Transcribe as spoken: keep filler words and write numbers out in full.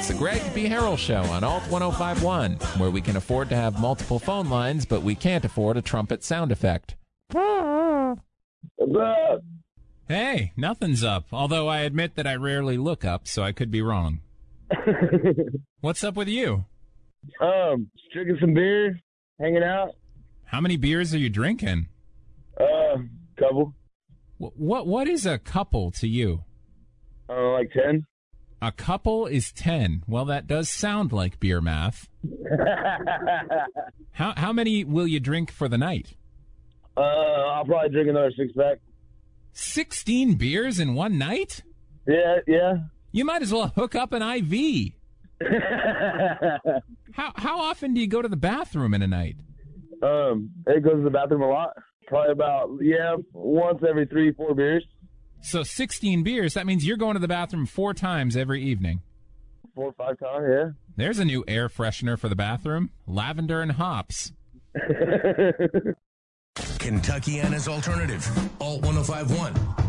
It's the Greg B. Harrell Show on Alt ten fifty-one, where we can afford to have multiple phone lines, but we can't afford a trumpet sound effect. What's up? Hey, nothing's up, although I admit that I rarely look up, so I could be wrong. What's up with you? Um, just drinking some beer, hanging out. How many beers are you drinking? Uh, couple. What what, what is a couple to you? Uh, like ten. A couple is ten. Well, that does sound like beer math. How how many will you drink for the night? Uh, I'll probably drink another six pack. Sixteen beers in one night? Yeah, yeah. You might as well hook up an I V. How how often do you go to the bathroom in a night? Um, it goes to the bathroom a lot. Probably about, yeah, once every three, four beers. So sixteen beers, that means you're going to the bathroom four times every evening. Four or five times, yeah. There's a new air freshener for the bathroom. Lavender and hops. Kentuckiana's Alternative. Alt ten fifty-one.